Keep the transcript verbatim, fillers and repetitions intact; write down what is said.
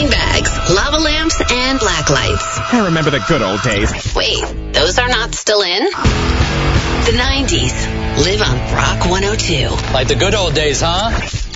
beanbags, lava lamps, and black lights. I remember the good old days. Wait, those are not still in? The nineties. Live on Rock one oh two. Like the good old days, huh?